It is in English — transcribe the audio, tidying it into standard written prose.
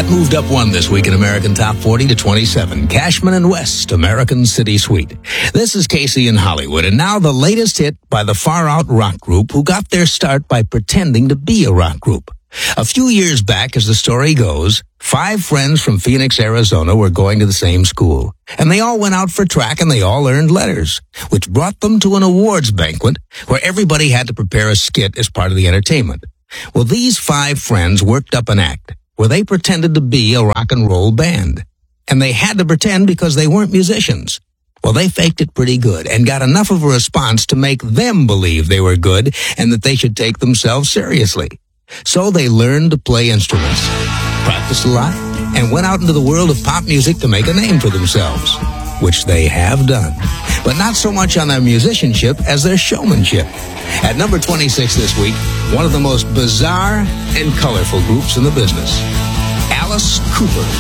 That moved up one this week in American Top 40 to 27. Cashman and West, American City Suite. This is Casey in Hollywood, and now the latest hit by the Far Out rock group who got their start by pretending to be a rock group. A few years back, as the story goes, 5 friends from Phoenix, Arizona were going to the same school. And they all went out for track and they all earned letters, which brought them to an awards banquet where everybody had to prepare a skit as part of the entertainment. Well, these 5 friends worked up an act where they pretended to be a rock and roll band. And they had to pretend because they weren't musicians. Well, they faked it pretty good and got enough of a response to make them believe they were good and that they should take themselves seriously. So they learned to play instruments, practiced a lot, and went out into the world of pop music to make a name for themselves, which they have done. But not so much on their musicianship as their showmanship. At number 26 this week, one of the most bizarre and colorful groups in the business, Alice Cooper.